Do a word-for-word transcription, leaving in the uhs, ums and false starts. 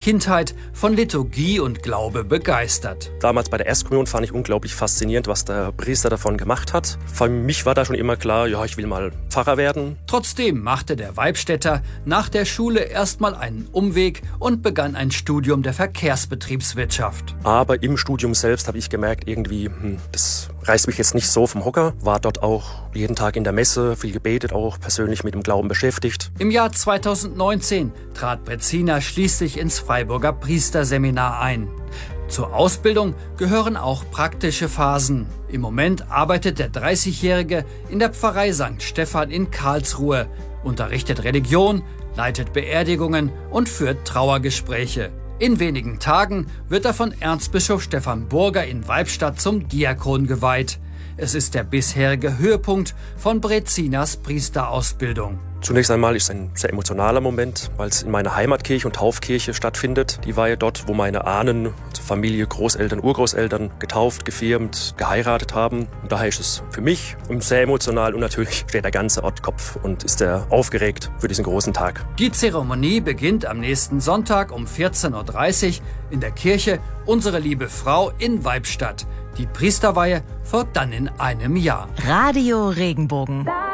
Kindheit von Liturgie und Glaube begeistert. Damals bei der Erstkommunion fand ich unglaublich faszinierend, was der Priester davon gemacht hat. Für mich war da schon immer klar, ja, ich will mal Pfarrer werden. Trotzdem machte der Weibstädter nach der Schule erstmal einen Umweg und begann ein Studium der Verkehrsbetriebswirtschaft. Aber im Studium selbst habe ich gemerkt, irgendwie, hm, das reißt mich jetzt nicht so vom Hocker. War dort auch jeden Tag in der Messe, viel gebetet, auch persönlich mit dem Glauben beschäftigt. Im Jahr zweitausendneunzehn trat Brezina schließlich ins Freiburger Priesterseminar ein. Zur Ausbildung gehören auch praktische Phasen. Im Moment arbeitet der dreißigjährige in der Pfarrei Sankt Stephan in Karlsruhe, unterrichtet Religion, leitet Beerdigungen und führt Trauergespräche. In wenigen Tagen wird er von Erzbischof Stefan Burger in Weibstadt zum Diakon geweiht. Es ist der bisherige Höhepunkt von Brezinas Priesterausbildung. Zunächst einmal ist es ein sehr emotionaler Moment, weil es in meiner Heimatkirche und Taufkirche stattfindet. Die war ja dort, wo meine Ahnen, also Familie, Großeltern, Urgroßeltern getauft, gefirmt, geheiratet haben. Und daher ist es für mich sehr emotional und natürlich steht der ganze Ort Kopf und ist sehr aufgeregt für diesen großen Tag. Die Zeremonie beginnt am nächsten Sonntag um vierzehn Uhr dreißig in der Kirche Unsere Liebe Frau in Weibstadt. Die Priesterweihe folgt dann in einem Jahr. Radio Regenbogen.